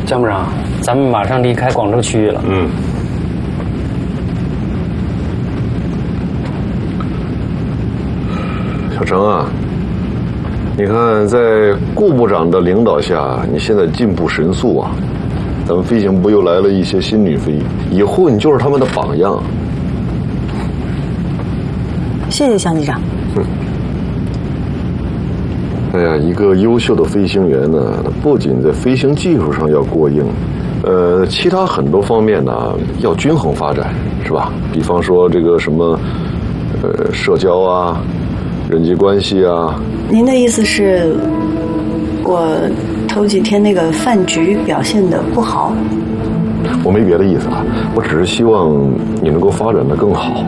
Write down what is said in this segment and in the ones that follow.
江部长，咱们马上离开广州区域了。 小程啊，你看在顾部长的领导下，你现在进步神速啊！咱们飞行部又来了一些新女飞，以后你就是他们的榜样。 谢谢江机长。 哎呀，一个优秀的飞行员呢，不仅在飞行技术上要过硬，其他很多方面呢要均衡发展，是吧？比方说这个什么，社交啊，人际关系啊。 您的意思是，我头几天那个饭局表现得不好？ 我没别的意思啊，我只是希望你能够发展得更好。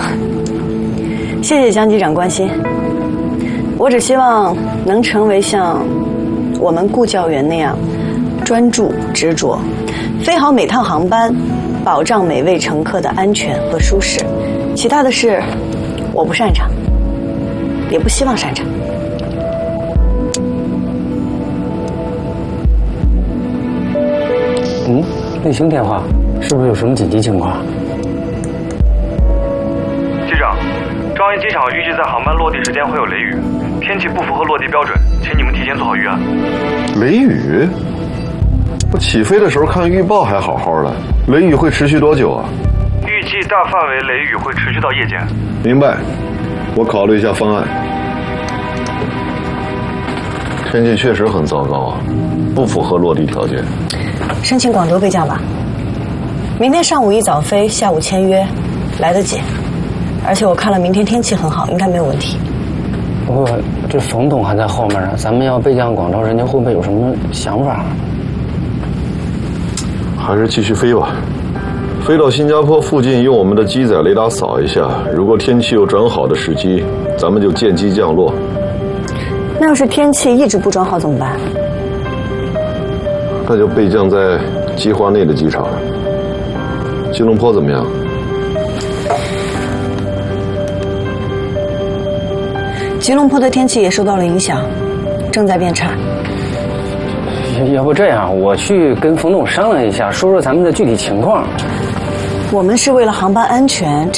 谢谢江机长关心。我只希望能成为像我们顾教员那样专注执着，飞好每趟航班，保障每位乘客的安全和舒适。其他的事我不擅长，也不希望擅长。 卫星电话，是不是有什么紧急情况？ 机长，樟宜机场预计在航班落地时间会有雷雨，天气不符合落地标准，请你们提前做好预案。 雷雨？我起飞的时候看预报还好好的，雷雨会持续多久啊？ 预计大范围雷雨会持续到夜间。 明白，我考虑一下方案。天气确实很糟糕啊，不符合落地条件。 申请广州备降吧。明天上午一早飞，下午签约，来得及。而且我看了明天天气很好，应该没有问题。 不过这冯董还在后面呢，咱们要备降广州，人家会不会有什么想法？ 还是继续飞吧，飞到新加坡附近，用我们的机载雷达扫一下，如果天气有转好的时机，咱们就见机降落。 那要是天气一直不转好怎么办？ 那就备降在计划内的机场。吉隆坡怎么样？ 吉隆坡的天气也受到了影响，正在变差。 要不这样，我去跟冯董商量一下，说说咱们的具体情况。 我们是为了航班安全。